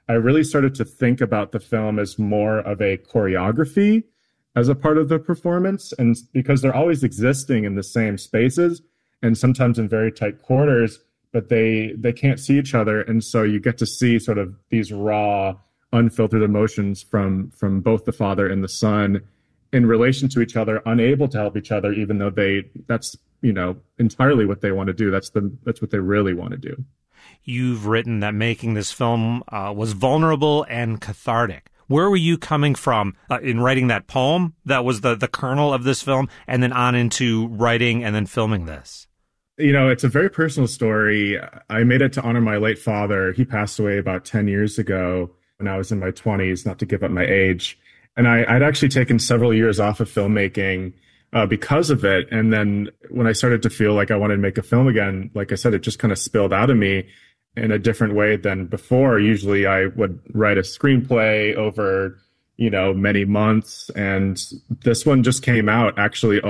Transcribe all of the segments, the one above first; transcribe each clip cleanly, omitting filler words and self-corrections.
I really started to think about the film as more of a choreography as a part of the performance. And because they're always existing in the same spaces and sometimes in very tight quarters, but they can't see each other. And so you get to see sort of these raw, unfiltered emotions from both the father and the son in relation to each other, unable to help each other, even though that's, entirely what they want to do. That's what they really want to do. You've written that making this film was vulnerable and cathartic. Where were you coming from in writing that poem that was the kernel of this film, and then on into writing and then filming this? It's a very personal story. I made it to honor my late father. He passed away about 10 years ago when I was in my 20s, not to give up my age. And I'd actually taken several years off of filmmaking because of it. And then when I started to feel like I wanted to make a film again, like I said, it just kind of spilled out of me in a different way than before. Usually I would write a screenplay over, many months. And this one just came out actually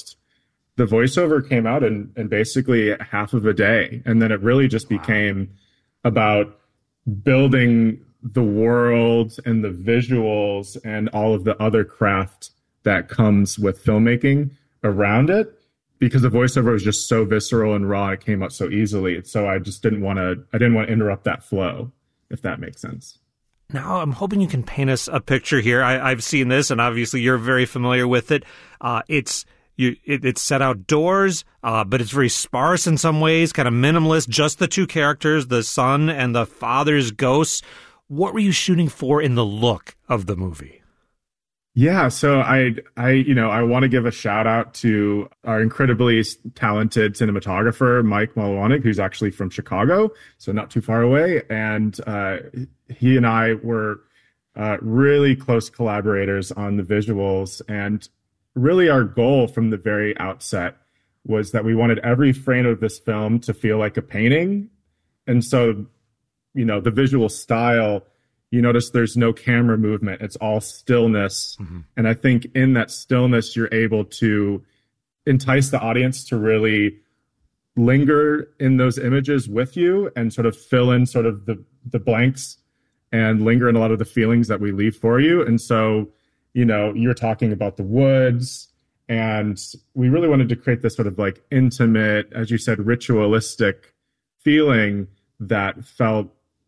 the voiceover came out in basically half of a day. And then it really just became about building the world and the visuals and all of the other craft that comes with filmmaking around it, because the voiceover was just so visceral and raw. It came out so easily. So I just didn't want to interrupt that flow, if that makes sense. Now, I'm hoping you can paint us a picture here. I've seen this, and obviously you're very familiar with it. It's set outdoors, but it's very sparse in some ways, kind of minimalist, just the two characters, the son and the father's ghosts. What were you shooting for in the look of the movie? Yeah, so I want to give a shout out to our incredibly talented cinematographer, Mike Malwanik, who's actually from Chicago, so not too far away. And he and I were really close collaborators on the visuals. And really our goal from the very outset was that we wanted every frame of this film to feel like a painting. And so, the visual style, you notice there's no camera movement. It's all stillness. Mm-hmm. And I think in that stillness, you're able to entice the audience to really linger in those images with you and sort of fill in sort of the blanks and linger in a lot of the feelings that we leave for you. And so, you're talking about the woods, and we really wanted to create this sort of like intimate, as you said, ritualistic feeling that felt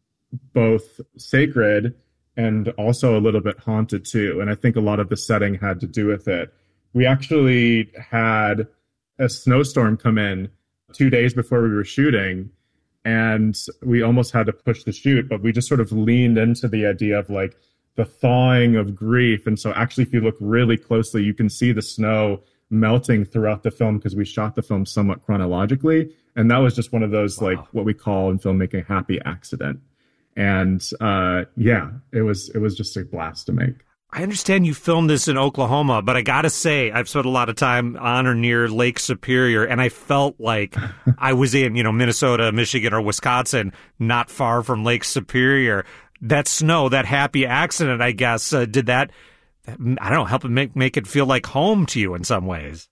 both sacred and also a little bit haunted too. And I think a lot of the setting had to do with it. We actually had a snowstorm come in 2 days before we were shooting, and we almost had to push the shoot, but we just sort of leaned into the idea of like the thawing of grief. And so actually, if you look really closely, you can see the snow melting throughout the film because we shot the film somewhat chronologically. And that was just one of those, like what we call in filmmaking, happy accident. And it was just a blast to make. I understand you filmed this in Oklahoma, but I gotta say, I've spent a lot of time on or near Lake Superior, and I felt like I was in, Minnesota, Michigan, or Wisconsin, not far from Lake Superior. That snow, that happy accident, I guess, did that, I don't know, help it make it feel like home to you in some ways?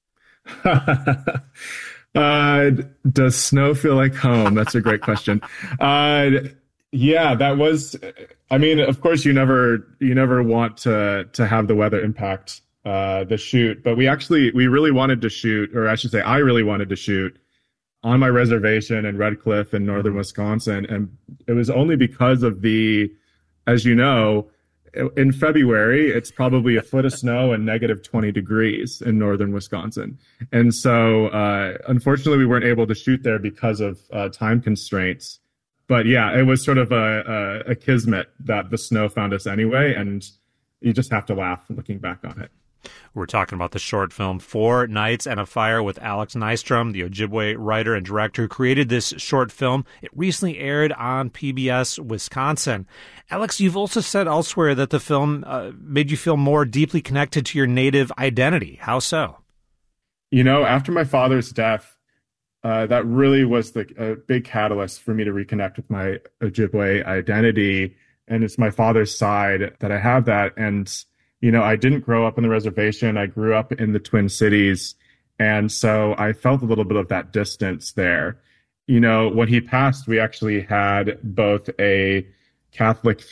Does snow feel like home? That's a great question. Yeah, that was, of course you never want to have the weather impact the shoot, but we really wanted to shoot, or I should say I really wanted to shoot on my reservation in Red Cliff in northern Wisconsin. And it was only because of as you know, in February, it's probably a foot of snow and negative 20 degrees in northern Wisconsin. And so, unfortunately, we weren't able to shoot there because of time constraints. But yeah, it was sort of a kismet that the snow found us anyway. And you just have to laugh looking back on it. We're talking about the short film 4 Nights and a Fire with Alex Nystrom, the Ojibwe writer and director who created this short film. It recently aired on PBS Wisconsin. Alex, you've also said elsewhere that the film made you feel more deeply connected to your native identity. How so? After my father's death, that really was a big catalyst for me to reconnect with my Ojibwe identity. And it's my father's side that I have that. And I didn't grow up on the reservation. I grew up in the Twin Cities. And so I felt a little bit of that distance there. When he passed, we actually had both a Catholic